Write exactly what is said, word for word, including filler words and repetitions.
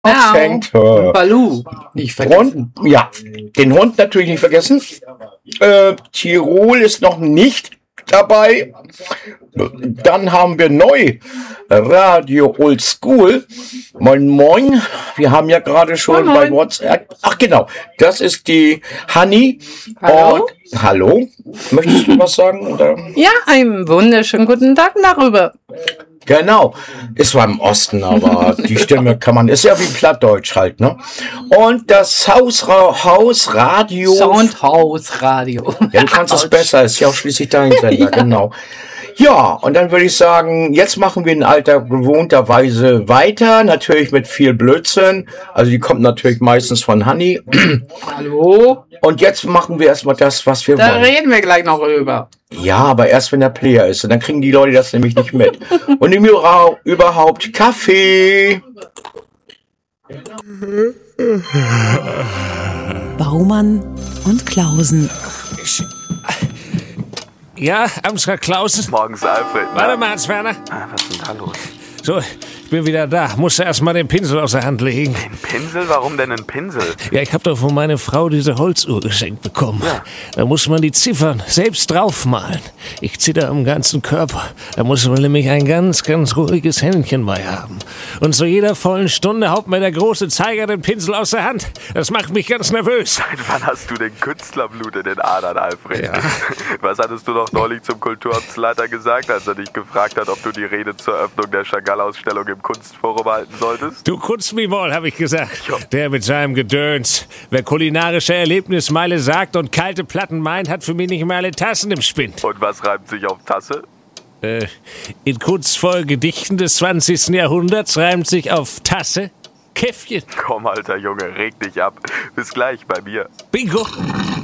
Fängt, äh, Balu, nicht vergessen. Hund, ja, den Hund natürlich nicht vergessen. Äh, Tirol ist noch nicht dabei. Dann haben wir neu Radio Old School. Moin Moin. Wir haben ja gerade schon Moin, bei moin. WhatsApp. Ach genau, das ist die Hanni. Hallo? Und, hallo. Möchtest du was sagen? Oder? Ja, einen wunderschönen guten Tag darüber. Genau, ist zwar im Osten, aber die Stimme kann man, ist ja wie Plattdeutsch halt, ne? Und das Hausra Hausradio. Soundhausradio. Ja, du kannst es besser, ist ja auch schließlich dein Sender, ja. Genau. Ja, und dann würde ich sagen, jetzt machen wir in alter gewohnterweise weiter, natürlich mit viel Blödsinn. Also die kommt natürlich meistens von Hanni. Hallo? Und jetzt machen wir erstmal das, was wir Da wollen. reden wir gleich noch rüber. Ja, aber erst wenn der Player ist. Und dann kriegen die Leute das nämlich nicht mit. Und im Ura- überhaupt Kaffee. Baumann und Klausen. Ja, Amsler Klausen. Morgens, Alfred. Warte mal, Hans-Werner. Ah, was ist denn da los? So, ich bin wieder da. Musste erst mal den Pinsel aus der Hand legen. Ein Pinsel? Warum denn ein Pinsel? Ja, ich habe doch von meiner Frau diese Holzuhr geschenkt bekommen. Ja. Da muss man die Ziffern selbst draufmalen. Ich zitter am ganzen Körper. Da muss man nämlich ein ganz, ganz ruhiges Händchen bei haben. Und zu jeder vollen Stunde haut mir der große Zeiger den Pinsel aus der Hand. Das macht mich ganz nervös. Seit wann hast du den Künstlerblut in den Adern, Alfred? Ja. Was hattest du doch neulich zum Kulturamtsleiter gesagt, als er dich gefragt hat, ob du die Rede zur Öffnung der Chagall-Ausstellung im Kunstforum halten solltest? Du kunst mich wohl, habe ich gesagt. Ja. Der mit seinem Gedöns. Wer kulinarische Erlebnismeile sagt und kalte Platten meint, hat für mich nicht mal alle Tassen im Spind. Und was reimt sich auf Tasse? Äh, in kunstvollen Gedichten des zwanzigsten Jahrhunderts reimt sich auf Tasse Käffchen. Komm, alter Junge, reg dich ab. Bis gleich bei mir. Bingo!